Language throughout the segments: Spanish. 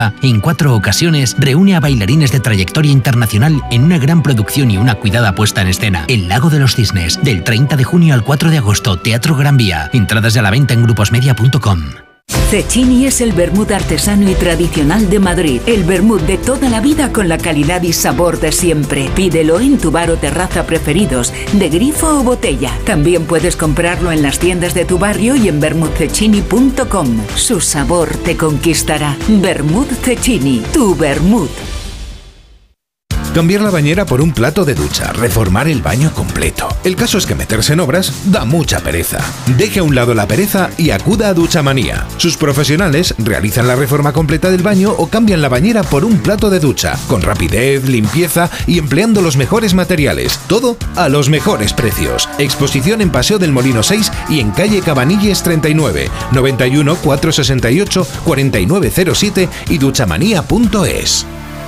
En 4 ocasiones reúne a bailarines de trayectoria internacional en una gran producción y una cuidada puesta en escena. El Lago de los Cisnes, del 30 de junio al 4 de agosto, Teatro Gran Vía. Entradas a la venta en gruposmedia.com. Cecchini es el vermut artesano y tradicional de Madrid. El vermut de toda la vida con la calidad y sabor de siempre. Pídelo en tu bar o terraza preferidos, de grifo o botella. También puedes comprarlo en las tiendas de tu barrio y en vermutcecchini.com. Su sabor te conquistará. Vermut Cecchini, tu vermut. Cambiar la bañera por un plato de ducha, reformar el baño completo. El caso es que meterse en obras da mucha pereza. Deje a un lado la pereza y acuda a Duchamanía. Sus profesionales realizan la reforma completa del baño o cambian la bañera por un plato de ducha, con rapidez, limpieza y empleando los mejores materiales. Todo a los mejores precios. Exposición en Paseo del Molino 6 y en calle Cabanilles 39, 91 468 4907 y duchamanía.es.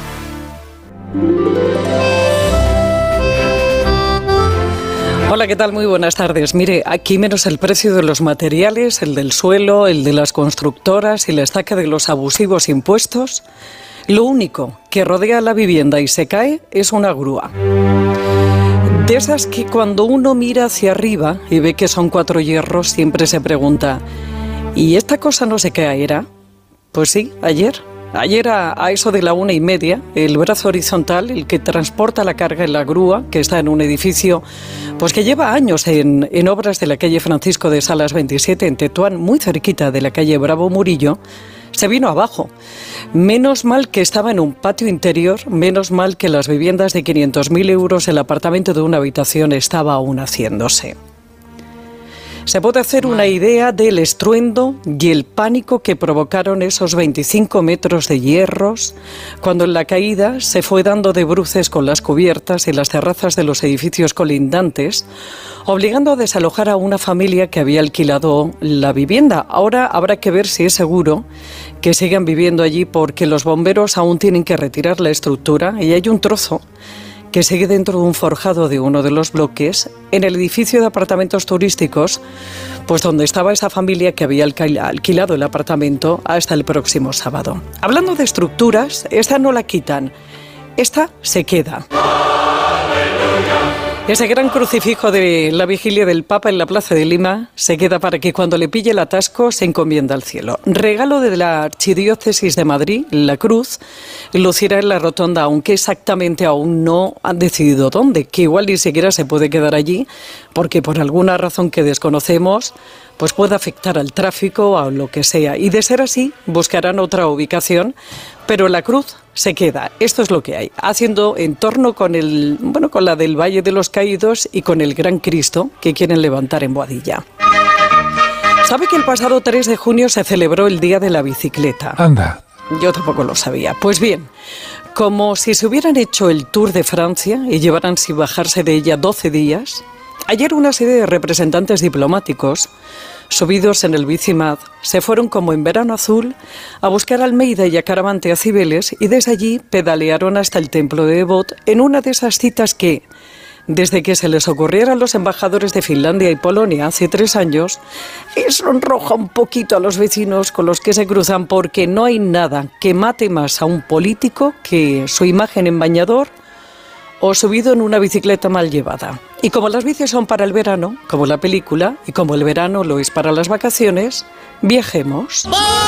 Hola, ¿qué tal? Muy buenas tardes. Mire, aquí menos el precio de los materiales, el del suelo, el de las constructoras y la estaca de los abusivos impuestos, lo único que rodea la vivienda y se cae es una grúa. De esas que cuando uno mira hacia arriba y ve que son 4 hierros, siempre se pregunta, ¿y esta cosa no se caerá? Pues sí, ayer a eso de la 1:30, el brazo horizontal, el que transporta la carga en la grúa, que está en un edificio pues que lleva años en obras de la calle Francisco de Salas 27, en Tetuán, muy cerquita de la calle Bravo Murillo, se vino abajo. Menos mal que estaba en un patio interior, menos mal que las viviendas de 500.000 euros, el apartamento de una habitación estaba aún haciéndose. Se puede hacer una idea del estruendo y el pánico que provocaron esos 25 metros de hierros cuando en la caída se fue dando de bruces con las cubiertas y las terrazas de los edificios colindantes, obligando a desalojar a una familia que había alquilado la vivienda. Ahora habrá que ver si es seguro que sigan viviendo allí, porque los bomberos aún tienen que retirar la estructura y hay un trozo que sigue dentro de un forjado de uno de los bloques, en el edificio de apartamentos turísticos, pues donde estaba esa familia que había alquilado el apartamento hasta el próximo sábado. Hablando de estructuras, esta no la quitan, esta se queda. Ese gran crucifijo de la vigilia del Papa en la Plaza de Lima se queda para que cuando le pille el atasco se encomienda al cielo. Regalo de la Archidiócesis de Madrid, la cruz lucirá en la rotonda, aunque exactamente aún no han decidido dónde, que igual ni siquiera se puede quedar allí, porque por alguna razón que desconocemos, pues puede afectar al tráfico o a lo que sea. Y de ser así, buscarán otra ubicación, pero la cruz se queda. Esto es lo que hay, haciendo entorno con la del Valle de los Caídos y con el Gran Cristo que quieren levantar en Boadilla. ¿Sabe que el pasado 3 de junio se celebró el Día de la Bicicleta? Anda. Yo tampoco lo sabía. Pues bien, como si se hubieran hecho el Tour de Francia y llevaran sin bajarse de ella 12 días, ayer una serie de representantes diplomáticos subidos en el Bicimad, se fueron como en verano azul a buscar a Almeida y a Caravante a Cibeles y desde allí pedalearon hasta el templo de Devot en una de esas citas que, desde que se les ocurriera a los embajadores de Finlandia y Polonia hace 3 años, sonroja un poquito a los vecinos con los que se cruzan, porque no hay nada que mate más a un político que su imagen en bañador o subido en una bicicleta mal llevada. Y como las bicis son para el verano, como la película, y como el verano lo es para las vacaciones, viajemos.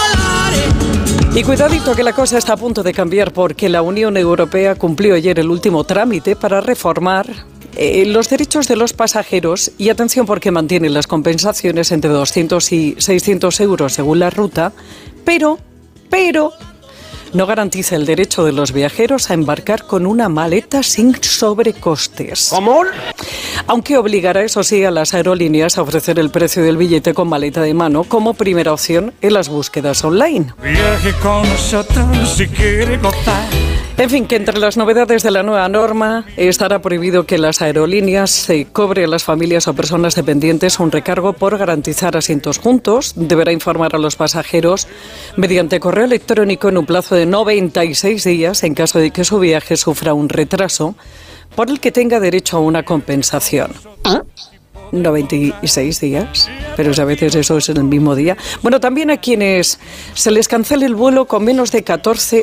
Y cuidadito que la cosa está a punto de cambiar, porque la Unión Europea cumplió ayer el último trámite para reformar los derechos de los pasajeros, y atención porque mantienen las compensaciones entre 200 y 600 euros según la ruta, pero no garantiza el derecho de los viajeros a embarcar con una maleta sin sobrecostes. ¿Cómo? Aunque obligará, eso sí, a las aerolíneas a ofrecer el precio del billete con maleta de mano como primera opción en las búsquedas online. Viaje con Satán si quiere gozar. En fin, que entre las novedades de la nueva norma estará prohibido que las aerolíneas se cobre a las familias o personas dependientes un recargo por garantizar asientos juntos. Deberá informar a los pasajeros mediante correo electrónico en un plazo de 96 días en caso de que su viaje sufra un retraso por el que tenga derecho a una compensación. 96 días, pero a veces eso es en el mismo día. Bueno, también a quienes se les cancele el vuelo con menos de 14